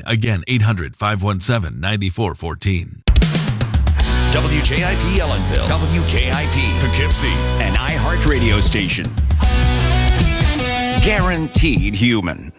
Again, 800-517-9414. WJIP Ellenville, WKIP Poughkeepsie, an iHeart radio station. Guaranteed human.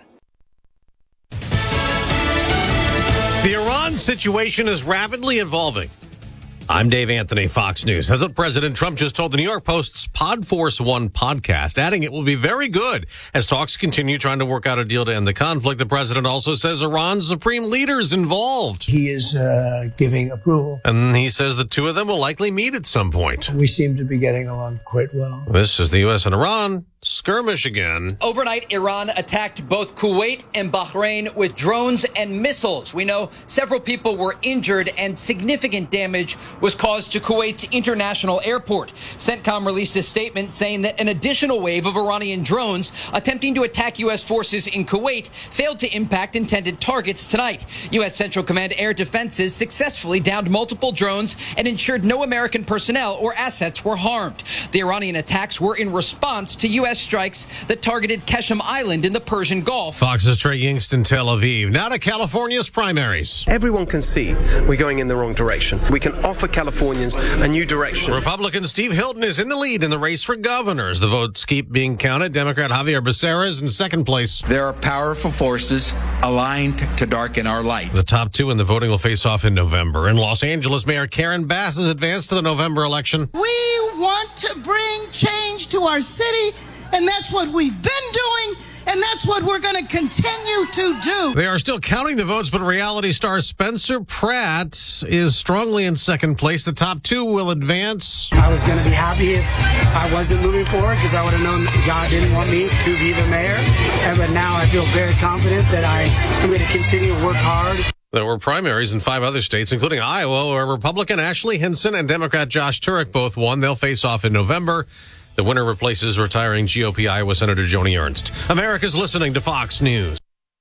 The Iran situation is rapidly evolving. I'm Dave Anthony, Fox News. That's what President Trump just told the New York Post's Podforce One podcast, adding it will be very good as talks continue trying to work out a deal to end the conflict. The president also says Iran's supreme leader is involved. He is giving approval. And he says the two of them will likely meet at some point. We seem to be getting along quite well. This is the U.S. and Iran skirmish again. Overnight, Iran attacked both Kuwait and Bahrain with drones and missiles. We know several people were injured and significant damage was caused to Kuwait's international airport. CENTCOM released a statement saying that an additional wave of Iranian drones attempting to attack U.S. forces in Kuwait failed to impact intended targets tonight. U.S. Central Command Air Defenses successfully downed multiple drones and ensured no American personnel or assets were harmed. The Iranian attacks were in response to U.S. strikes that targeted Keshem Island in the Persian Gulf. Fox's Trey Yingst, Tel Aviv. Now to California's primaries. Everyone can see we're going in the wrong direction. We can offer Californians a new direction. Republican Steve Hilton is in the lead in the race for governors. The votes keep being counted. Democrat Javier Becerra is in second place. There are powerful forces aligned to darken our light. The top two in the voting will face off in November. In Los Angeles, Mayor Karen Bass has advanced to the November election. We want to bring change to our city, and that's what we've been doing, and that's what we're going to continue to do. They are still counting the votes, but reality star Spencer Pratt is strongly in second place. The top two will advance. I was going to be happy if I wasn't moving forward because I would have known God didn't want me to be the mayor. But now I feel very confident that I'm going to continue to work hard. There were primaries in 5 other states, including Iowa, where Republican Ashley Hinson and Democrat Josh Turek both won. They'll face off in November. The winner replaces retiring GOP Iowa Senator Joni Ernst. America's listening to Fox News.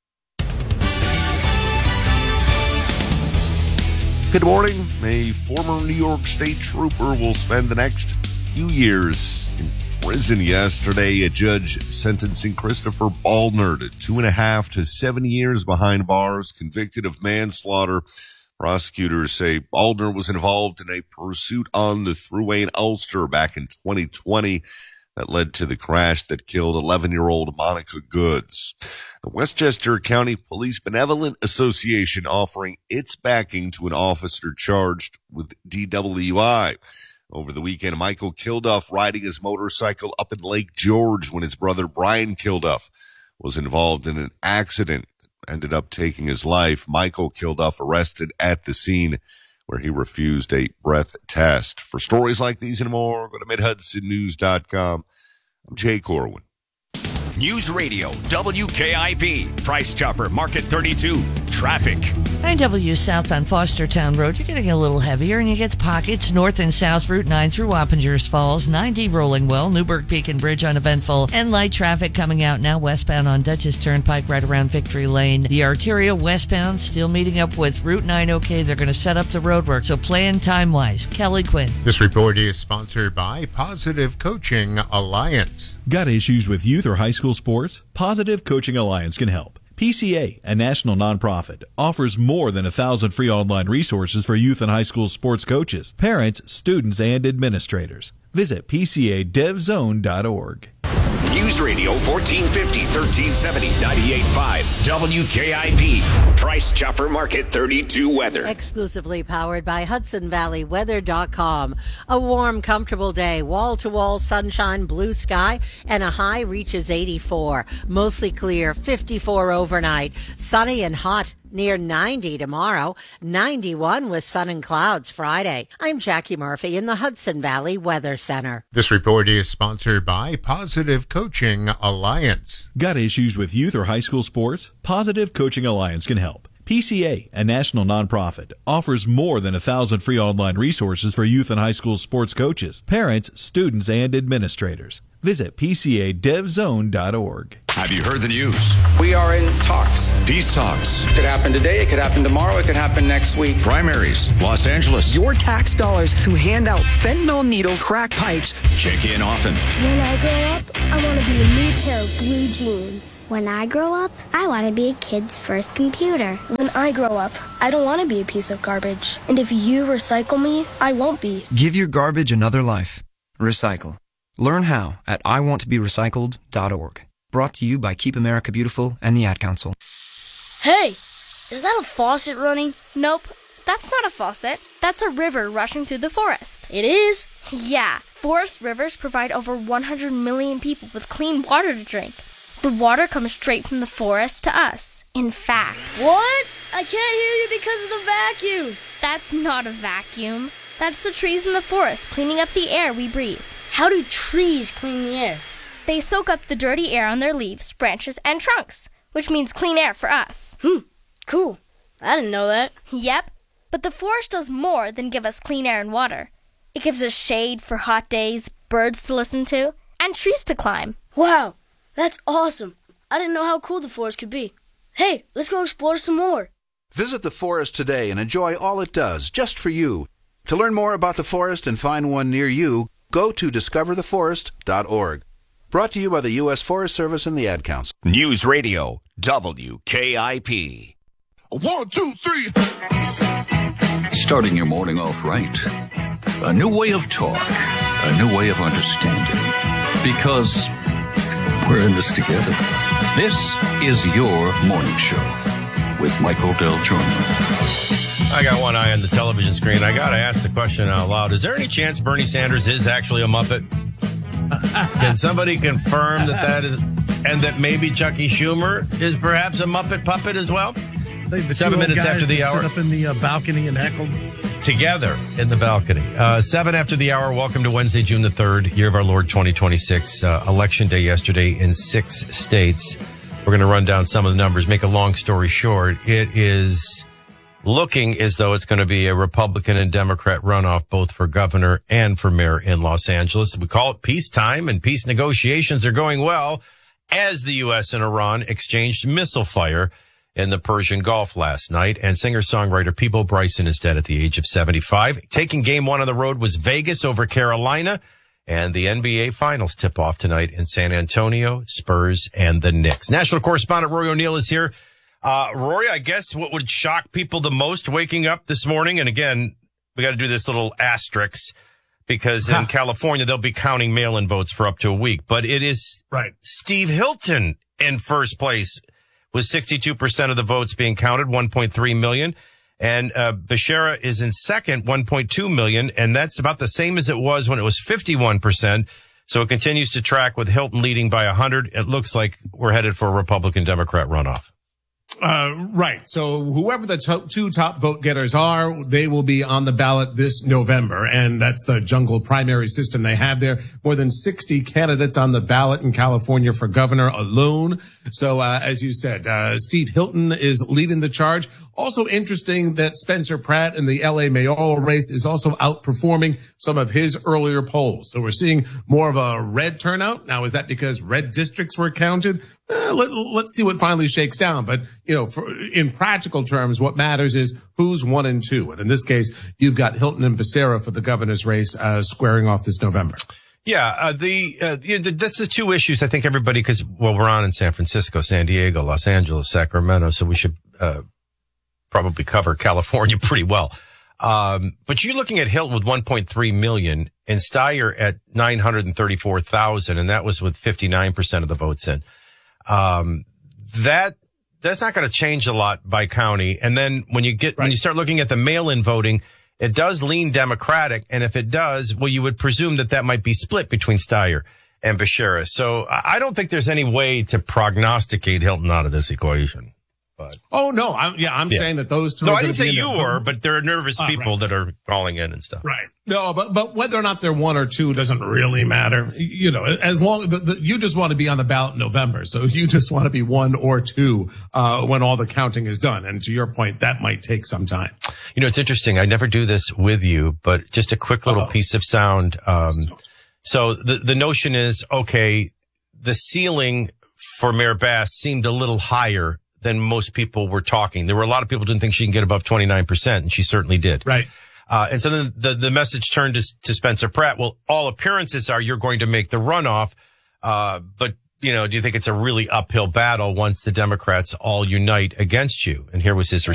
Good morning. A former New York State trooper will spend the next few years in prison. Yesterday, a judge sentencing Christopher Baldner to 2.5 to 7 years behind bars, convicted of manslaughter. Prosecutors say Baldner was involved in a pursuit on the Thruway in Ulster back in 2020 that led to the crash that killed 11-year-old Monica Goods. The Westchester County Police Benevolent Association offering its backing to an officer charged with DWI. Over the weekend, Michael Kilduff, riding his motorcycle up in Lake George when his brother Brian Kilduff was involved in an accident, ended up taking his life. Michael Kilduff arrested at the scene where he refused a breath test. For stories like these and more, go to MidHudsonNews.com. I'm Jay Corwin. News Radio, WKIP, Price Chopper, Market 32, traffic. 9W southbound Fostertown Road, you're getting a little heavier, and you get pockets north and south Route 9 through Wappingers Falls. 90 rolling well, Newburgh Beacon Bridge uneventful, and light traffic coming out now westbound on Dutchess Turnpike right around Victory Lane. The arterial westbound still meeting up with Route 9 okay. They're going to set up the roadwork, so plan time-wise. Kelly Quinn. This report is sponsored by Positive Coaching Alliance. Got issues with youth or high school sports? Positive Coaching Alliance can help. PCA, a national nonprofit, offers more than 1,000 free online resources for youth and high school sports coaches, parents, students, and administrators. Visit PCADevZone.org. News Radio 1450, 1370, 98.5, WKIP, Price Chopper Market 32 weather. Exclusively powered by HudsonValleyWeather.com. A warm, comfortable day, wall-to-wall sunshine, blue sky, and a high reaches 84. Mostly clear, 54 overnight. Sunny and hot, near 90 tomorrow. 91 with sun and clouds Friday. I'm Jackie Murphy in the Hudson Valley Weather Center. This report is sponsored by Positive Coaching Alliance. Got issues with youth or high school sports? Positive Coaching Alliance can help. PCA, a national nonprofit, offers more than 1,000 free online resources for youth and high school sports coaches, parents, students, and administrators. Visit PCADevZone.org. Have you heard the news? We are in talks. Peace talks. It could happen today. It could happen tomorrow. It could happen next week. Primaries. Los Angeles. Your tax dollars to hand out fentanyl needles, crack pipes. Check in often. When I grow up, I want to be a new pair of blue jeans. When I grow up, I want to be a kid's first computer. When I grow up, I don't want to be a piece of garbage. And if you recycle me, I won't be. Give your garbage another life. Recycle. Learn how at iwanttoberecycled.org. Brought to you by Keep America Beautiful and the Ad Council. Hey, is that a faucet running? Nope, that's not a faucet. That's a river rushing through the forest. It is? Yeah, forest rivers provide over 100 million people with clean water to drink. The water comes straight from the forest to us. In fact... What? I can't hear you because of the vacuum. That's not a vacuum. That's the trees in the forest cleaning up the air we breathe. How do trees clean the air? They soak up the dirty air on their leaves, branches, and trunks, which means clean air for us. Cool. I didn't know that. Yep. But the forest does more than give us clean air and water. It gives us shade for hot days, birds to listen to, and trees to climb. Wow. That's awesome. I didn't know how cool the forest could be. Hey, let's go explore some more. Visit the forest today and enjoy all it does, just for you. To learn more about the forest and find one near you, go to discovertheforest.org. Brought to you by the U.S. Forest Service and the Ad Council. News Radio, WKIP. 1, 2, 3. Starting your morning off right. A new way of talk. A new way of understanding. Because we're in this together. This is your morning show with Michael Del Giorno. I got one eye on the television screen. I got to ask the question out loud. Is there any chance Bernie Sanders is actually a Muppet? Can somebody confirm that is, and that maybe Chucky Schumer is perhaps a Muppet puppet as well? 7 minutes after the hour. Sit up in the balcony and heckled. Together in the balcony. 7 after the hour. Welcome to Wednesday, June the 3rd, year of our Lord 2026. Election day yesterday in 6 states. We're going to run down some of the numbers. Make a long story short, it is looking as though it's going to be a Republican and Democrat runoff, both for governor and for mayor in Los Angeles. We call it peacetime, and peace negotiations are going well as the U.S. and Iran exchanged missile fire in the Persian Gulf last night. And singer-songwriter Peabo Bryson is dead at the age of 75. Taking game one on the road was Vegas over Carolina, and the NBA Finals tip-off tonight in San Antonio, Spurs and the Knicks. National correspondent Rory O'Neill is here. Rory, I guess what would shock people the most waking up this morning, and again, we got to do this little asterisk because in California, they'll be counting mail-in votes for up to a week, but it is Steve Hilton in first place with 62% of the votes being counted, 1.3 million. And Becerra is in second, 1.2 million. And that's about the same as it was when it was 51%. So it continues to track with Hilton leading by 100. It looks like we're headed for a Republican-Democrat runoff. Right. So whoever the two top vote getters are, they will be on the ballot this November. And that's the jungle primary system they have there. More than 60 candidates on the ballot in California for governor alone. So, as you said, Steve Hilton is leading the charge. Also interesting that Spencer Pratt in the LA mayoral race is also outperforming some of his earlier polls. So we're seeing more of a red turnout. Now, is that because red districts were counted? Let's see what finally shakes down. But, you know, in practical terms, what matters is who's 1 and 2. And in this case, you've got Hilton and Becerra for the governor's race, squaring off this November. Yeah, that's the two issues I think everybody, because, well, we're on in San Francisco, San Diego, Los Angeles, Sacramento, so we should probably cover California pretty well. But you're looking at Hilton with 1.3 million and Steyer at 934,000, and that was with 59% of the votes in. That's not going to change a lot by county. And then when you start looking at the mail-in voting, it does lean Democratic. And if it does, well, you would presume that might be split between Steyer and Becerra. So I don't think there's any way to prognosticate Hilton out of this equation. But oh no, I'm saying that those two. No, I didn't say you were, but there are nervous people that are calling in and stuff. Right. No, but whether or not they're 1 or 2 doesn't really matter. You know, as long you just want to be on the ballot in November, so you just want to be 1 or 2 when all the counting is done. And to your point, that might take some time. You know, it's interesting. I never do this with you, but just a quick little piece of sound. So the notion is, okay, the ceiling for Mayor Bass seemed a little higher than most people were talking. There were a lot of people who didn't think she can get above 29%, and she certainly did. Right. And so then the message turned to Spencer Pratt. Well, all appearances are you're going to make the runoff. But, do you think it's a really uphill battle once the Democrats all unite against you? And here was his response.